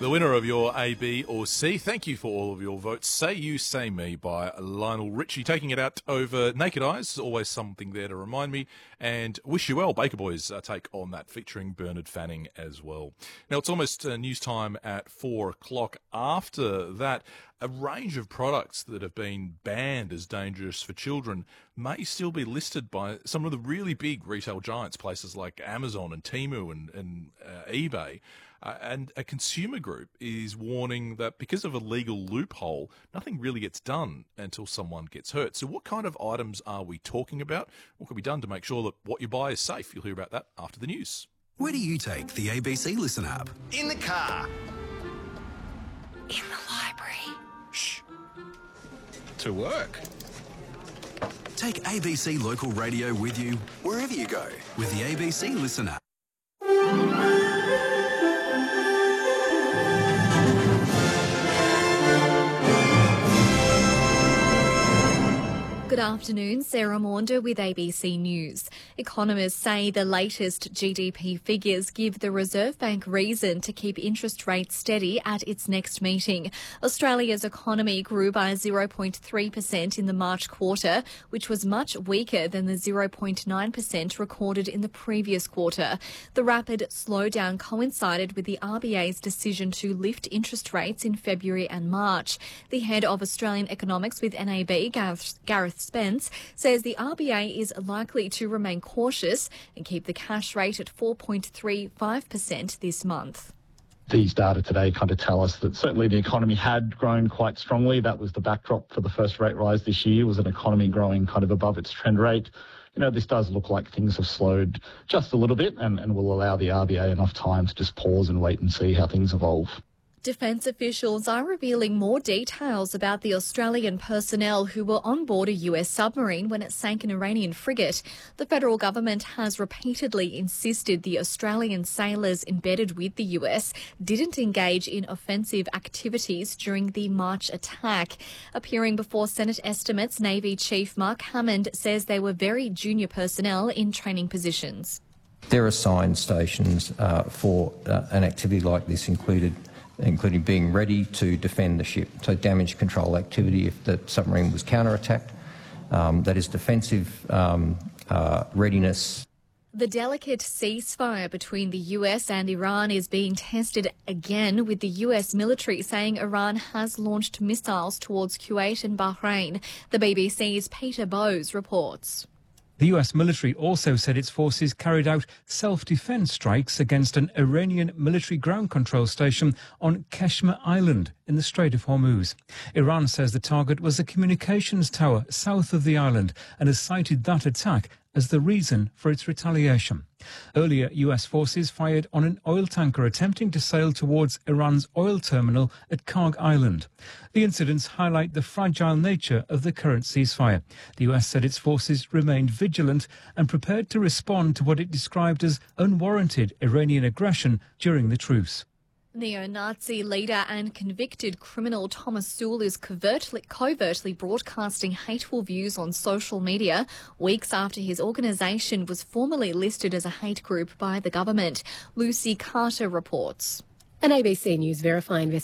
The winner of your A, B or C. Thank you for all of your votes. Say You, Say Me by Lionel Richie. Taking it out over Naked Eyes. Always something there to remind me. And Wish You Well, Baker Boys take on that, featuring Bernard Fanning as well. Now, it's almost news time at 4 o'clock. After that, a range of products that have been banned as dangerous for children may still be listed by some of the really big retail giants, places like Amazon and Temu and eBay. And a consumer group is warning that because of a legal loophole, nothing really gets done until someone gets hurt. So what kind of items are we talking about? What can be done to make sure that what you buy is safe? You'll hear about that after the news. Where do you take the ABC Listen app? In the car. In the library. Shh. To work. Take ABC Local Radio with you wherever you go with the ABC Listen app. Good afternoon, Sarah Maunder with ABC News. Economists say the latest GDP figures give the Reserve Bank reason to keep interest rates steady at its next meeting. Australia's economy grew by 0.3% in the March quarter, which was much weaker than the 0.9% recorded in the previous quarter. The rapid slowdown coincided with the RBA's decision to lift interest rates in February and March. The head of Australian Economics with NAB, Gareth Spence, says the RBA is likely to remain cautious and keep the cash rate at 4.35% this month. These data today kind of tell us that certainly the economy had grown quite strongly. That was the backdrop for the first rate rise this year, was an economy growing kind of above its trend rate. You know, this does look like things have slowed just a little bit and will allow the RBA enough time to just pause and wait and see how things evolve. Defence officials are revealing more details about the Australian personnel who were on board a US submarine when it sank an Iranian frigate. The federal government has repeatedly insisted the Australian sailors embedded with the US didn't engage in offensive activities during the March attack. Appearing before Senate estimates, Navy Chief Mark Hammond says they were very junior personnel in training positions. Their assigned stations for an activity like this including being ready to defend the ship, so damage control activity if the submarine was counterattacked, that is defensive readiness. The delicate ceasefire between the US and Iran is being tested again, with the US military saying Iran has launched missiles towards Kuwait and Bahrain. The BBC's Peter Bowes reports. The US military also said its forces carried out self-defense strikes against an Iranian military ground control station on Keshma Island in the Strait of Hormuz. Iran says the target was a communications tower south of the island and has cited that attack as the reason for its retaliation. Earlier, US forces fired on an oil tanker attempting to sail towards Iran's oil terminal at Karg Island. The incidents highlight the fragile nature of the current ceasefire. The US said its forces remained vigilant and prepared to respond to what it described as unwarranted Iranian aggression during the truce. Neo-Nazi leader and convicted criminal Thomas Sewell is covertly broadcasting hateful views on social media weeks after his organisation was formally listed as a hate group by the government. Lucy Carter reports. An ABC News Verify investigation